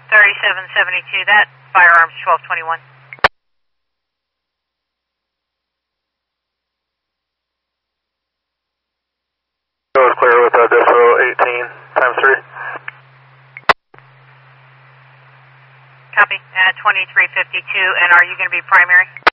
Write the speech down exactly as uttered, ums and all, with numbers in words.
thirty-seven seventy-two, that firearms twelve twenty-one. Goes clear with uh, Dispo eighteen times three. Copy, uh, twenty-three fifty-two, and are you going to be primary?